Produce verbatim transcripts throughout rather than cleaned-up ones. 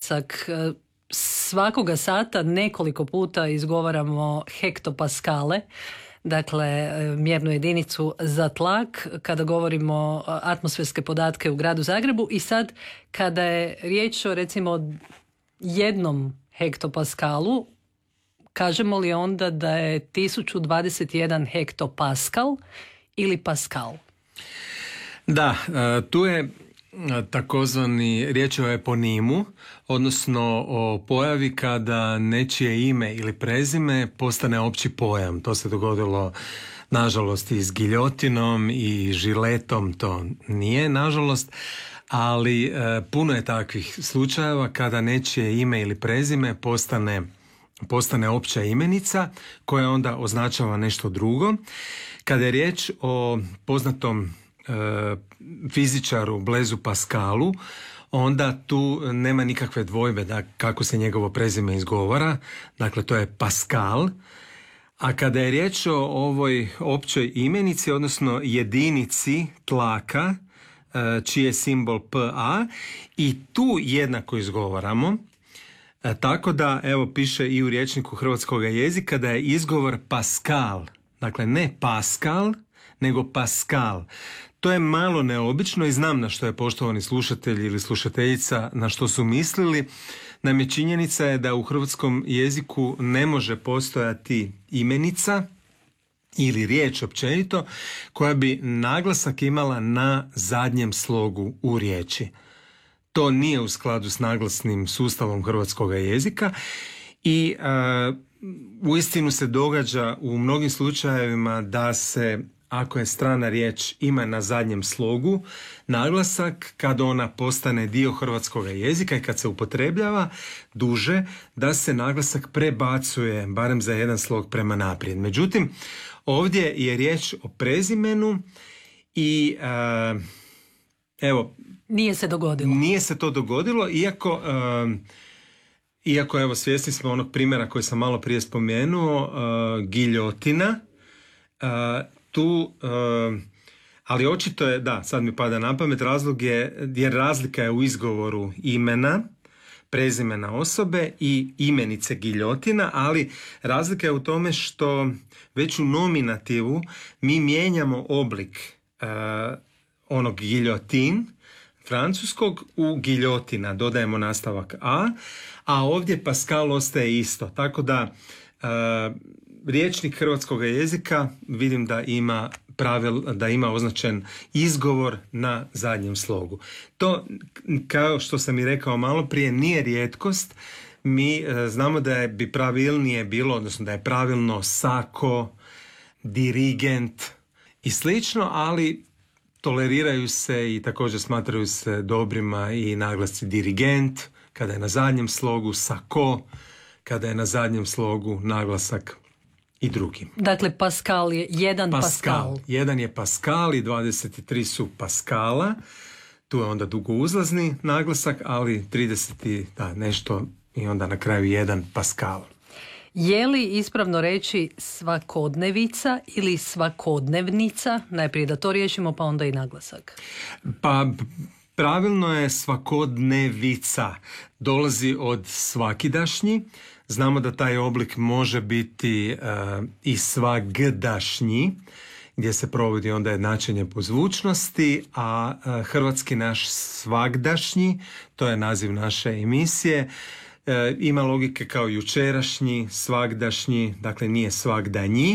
naglasak. Svakoga sata nekoliko puta izgovaramo hektopaskale, dakle mjernu jedinicu za tlak, kada govorimo atmosferske podatke u gradu Zagrebu. I sad kada je riječ o recimo jednom hektopaskalu, kažemo li onda da je tisuću dvadeset jedan hektopaskal ili paskal? Da, tu je takozvani riječ o eponimu, odnosno o pojavi kada nečije ime ili prezime postane opći pojam. To se dogodilo nažalost i s giljotinom i žiletom, to nije nažalost, ali e, puno je takvih slučajeva kada nečije ime ili prezime postane, postane opća imenica koja onda označava nešto drugo. Kada je riječ o poznatom fizičaru Blaisu Pascalu, onda tu nema nikakve dvojbe da kako se njegovo prezime izgovara, dakle to je Pascal. A kada je riječ o ovoj općoj imenici, odnosno jedinici tlaka, čiji je simbol Pa, i tu jednako izgovaramo, tako da evo piše i u rječniku hrvatskog jezika da je izgovor Pascal, dakle ne Pascal, nego Pascal. To je malo neobično i znam na što je poštovani slušatelj ili slušateljica na što su mislili. Naime, činjenica je da u hrvatskom jeziku ne može postojati imenica ili riječ općenito koja bi naglasak imala na zadnjem slogu u riječi. To nije u skladu s naglasnim sustavom hrvatskog jezika i uh, uistinu se događa u mnogim slučajevima da se, ako je strana riječ, ima na zadnjem slogu naglasak, kad ona postane dio hrvatskog jezika i kad se upotrebljava duže, da se naglasak prebacuje barem za jedan slog prema naprijed. Međutim, ovdje je riječ o prezimenu i uh, evo, nije se dogodilo. Nije se to dogodilo, iako uh, iako evo svjesni smo onog primjera koji sam malo prije spomenuo, uh, giljotina. Uh, tu, uh, ali očito je, da, sad mi pada na pamet, razlog je, jer razlika je u izgovoru imena, prezimena osobe i imenice giljotina, ali razlika je u tome što već u nominativu mi mijenjamo oblik uh, onog giljotin francuskog u giljotina, dodajemo nastavak a, a ovdje Pascal ostaje isto, tako da uh, rječnik hrvatskog jezika vidim da ima pravil, da ima označen izgovor na zadnjem slogu. To, kao što sam i rekao malo prije, nije rijetkost. Mi uh, znamo da je bi pravilnije bilo, odnosno da je pravilno sako, dirigent i slično, ali toleriraju se i također smatraju se dobrima i naglasci dirigent, kada je na zadnjem slogu, sako, kada je na zadnjem slogu naglasak i drugi. Dakle, Pascal je jedan Pascal. Pascal. Jedan je Pascal i dvadeset tri su Pascala. Tu je onda dugouzlazni naglasak, ali trideset da, nešto i onda na kraju jedan Pascal. Je li ispravno reći svakodnevica ili svakodnevnica? Najprije da to riješimo, pa onda i naglasak. Pa pravilno je svakodnevica. Dolazi od svakidašnji. Znamo da taj oblik može biti uh, i svagdašnji, gdje se provodi onda jednačenje po zvučnosti, a uh, hrvatski naš svagdašnji, to je naziv naše emisije, E, ima logike kao jučerašnji, svagdašnji, dakle nije svagdanji.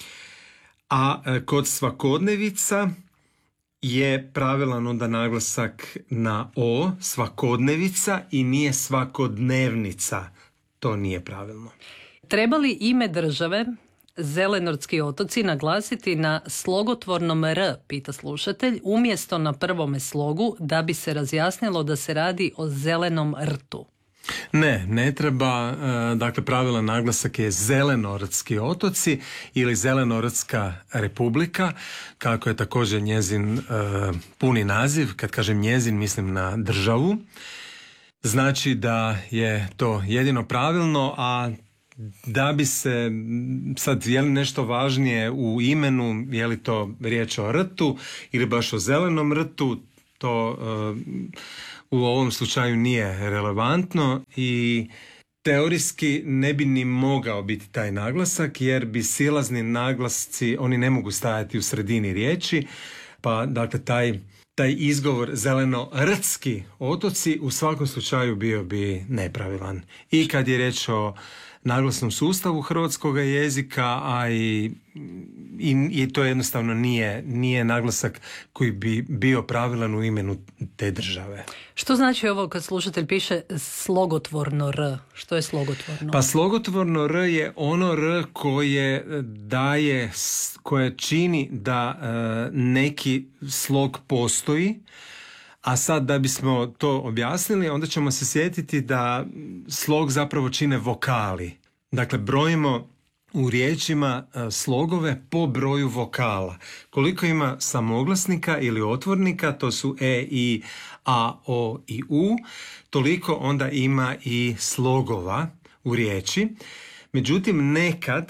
A e, kod svakodnevica je pravilan onda naglasak na o, svakodnevica, i nije svakodnevnica. To nije pravilno. Treba li ime države Zelenortski otoci naglasiti na slogotvornom R, pita slušatelj, umjesto na prvome slogu, da bi se razjasnilo da se radi o zelenom rtu? Ne, ne treba. Dakle, pravilan naglasak je Zelenortski otoci ili Zelenortska republika, kako je također njezin uh, puni naziv. Kad kažem njezin, mislim na državu. Znači da je to jedino pravilno, a da bi se sad, je li nešto važnije u imenu, je li to riječ o rtu ili baš o zelenom rtu, to uh, u ovom slučaju nije relevantno i teorijski ne bi ni mogao biti taj naglasak, jer bi silazni naglasci, oni ne mogu stajati u sredini riječi, pa dakle taj, taj izgovor zeleno-rtski otoci u svakom slučaju bio bi nepravilan. I kad je riječ o naglasnom sustavu hrvatskog jezika, a i, i, i to jednostavno nije, nije naglasak koji bi bio pravilan u imenu te države. Što znači ovo kad slušatelj piše slogotvorno R? Što je slogotvorno? Pa slogotvorno R je ono R koje daje, koje čini da e, neki slog postoji. A sad da bismo to objasnili, onda ćemo se sjetiti da slog zapravo čine vokali. Dakle, brojimo u riječima slogove po broju vokala. Koliko ima samoglasnika ili otvornika, to su E, I, A, O i U, toliko onda ima i slogova u riječi. Međutim, nekad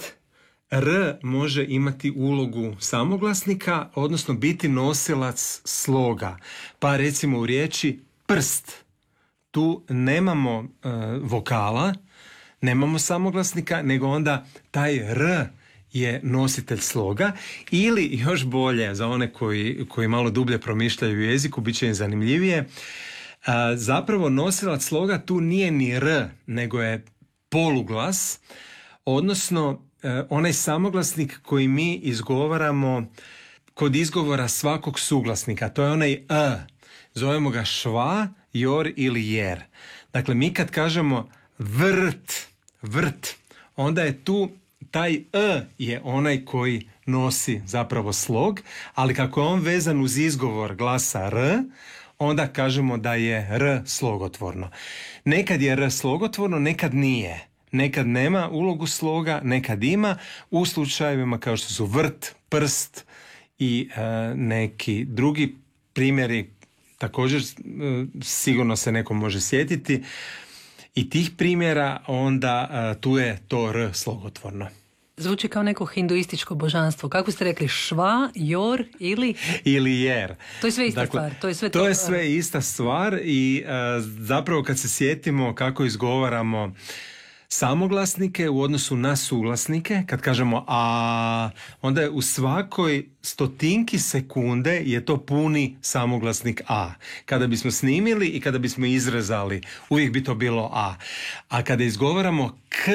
R može imati ulogu samoglasnika, odnosno biti nosilac sloga. Pa recimo u riječi prst, tu nemamo e, vokala, nemamo samoglasnika, nego onda taj R je nositelj sloga. Ili još bolje, za one koji, koji malo dublje promišljaju u jeziku, bit će im zanimljivije, e, zapravo nosilac sloga tu nije ni R, nego je poluglas, odnosno onaj samoglasnik koji mi izgovaramo kod izgovora svakog suglasnika. To je onaj E. Zovemo ga šva, jor ili jer. Dakle, mi kad kažemo vrt, vrt, onda je tu taj E je onaj koji nosi zapravo slog, ali kako je on vezan uz izgovor glasa R, onda kažemo da je R slogotvorno. Nekad je R slogotvorno, nekad nije. Nekad nema ulogu sloga, nekad ima, u slučajevima kao što su vrt, prst i e, neki drugi primjeri, također e, sigurno se neko može sjetiti, i tih primjera onda e, tu je to R slogotvorno. Zvuči kao neko hinduističko božanstvo. Kako ste rekli, šva, jor ili? Ili jer. To je sve ista dakle, stvar. To je sve, to to... je sve ista stvar i e, zapravo kad se sjetimo kako izgovaramo samoglasnike u odnosu na suglasnike, kad kažemo a, onda je u svakoj stotinki sekunde je to puni samoglasnik a. Kada bismo snimili i kada bismo izrezali, uvijek bi to bilo a. A kada izgovaramo k,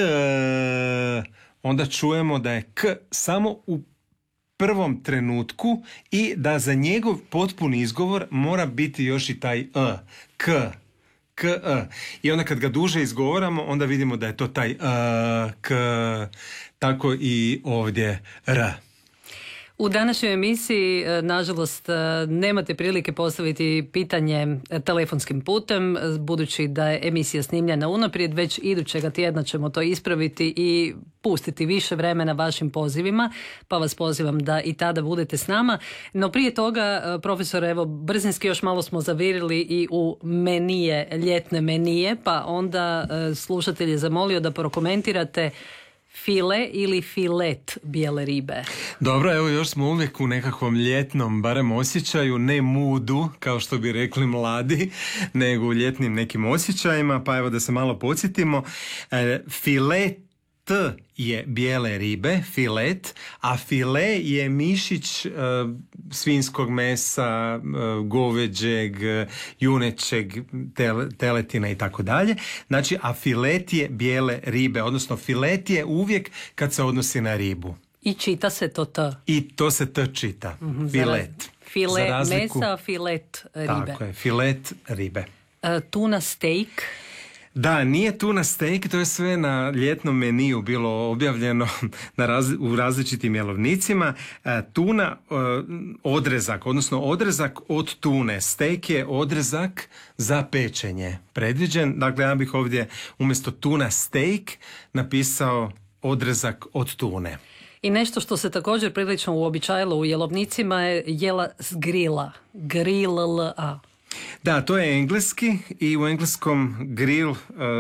onda čujemo da je k samo u prvom trenutku i da za njegov potpuni izgovor mora biti još i taj e, k. K, e. I onda kad ga duže izgovaramo, onda vidimo da je to taj e, k, tako i ovdje r. U današnjoj emisiji, nažalost, nemate prilike postaviti pitanje telefonskim putem, budući da je emisija snimljena unaprijed, već idućega tjedna ćemo to ispraviti i pustiti više vremena vašim pozivima, pa vas pozivam da i tada budete s nama. No prije toga, profesor, evo, brzinski još malo smo zavirili i u menije, ljetne menije, pa onda slušatelj je zamolio da prokomentirate file ili filet bijele ribe. Dobro, evo još smo uvijek u nekakvom ljetnom, barem osjećaju, ne mudu, kao što bi rekli mladi, nego u ljetnim nekim osjećajima, pa evo da se malo podsjetimo. E, filet je bijele ribe, filet, a file je mišić e, svinjskog mesa, e, goveđeg, junećeg, tel, teletina i tako dalje. Znači, a filet je bijele ribe, odnosno filet je uvijek kad se odnosi na ribu. I čita se to t. I to se t čita, mm-hmm, filet. File razliku, mesa, filet ribe. Tako je, filet ribe. E, tuna steak. Da, nije tuna steak, to je sve na ljetnom meniju bilo objavljeno na raz, u različitim jelovnicima. E, tuna e, odrezak, odnosno odrezak od tune. Steak je odrezak za pečenje predviđen. Dakle, ja bih ovdje umjesto tuna steak napisao odrezak od tune. I nešto što se također prilično uobičajilo u jelovnicima je jela s grila. Grill-a. Da, to je engleski i u engleskom grill e,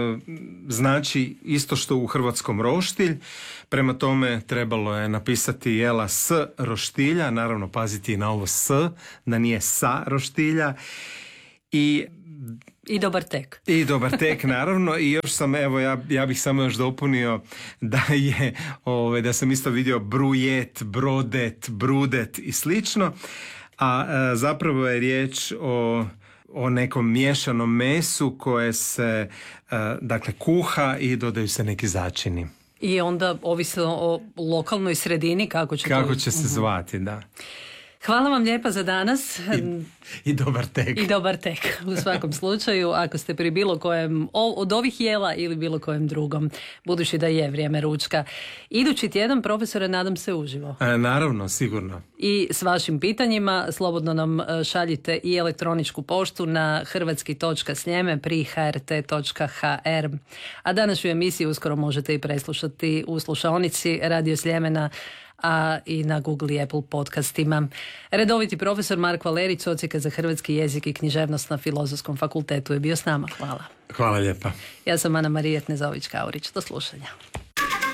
znači isto što u hrvatskom roštilj. Prema tome trebalo je napisati jela s roštilja, naravno paziti na ovo s, da nije sa roštilja. I I dobar tek. I dobar tek, naravno. I još sam, evo, ja, ja bih samo još dopunio da je, ove, da sam isto vidio brujet, brodet, brudet i slično. A e, zapravo je riječ o, o nekom miješanom mesu koje se, e, dakle, kuha i dodaju se neki začini. I onda ovisno o lokalnoj sredini kako će Kako to... će se zvati, da. Hvala vam lijepa za danas. I, i dobar tek. I dobar tek u svakom slučaju. Ako ste pri bilo kojem od ovih jela ili bilo kojem drugom, budući da je vrijeme ručka. Idući tjedan, profesore, nadam se uživo. E, naravno, sigurno. I s vašim pitanjima slobodno nam šaljite i elektroničku poštu na hrvatski točka sljeme pri h r t točka h r. A današnju emisiju uskoro možete i preslušati u slušaonici Radio Sljemena, a i na Google i Apple podcastima. Redoviti profesor Mark Valerić, odsjeka za hrvatski jezik i književnost na Filozofskom fakultetu, je bio s nama. Hvala. Hvala lijepa. Ja sam Ana Marija Tnezović-Kaurić. Do slušanja.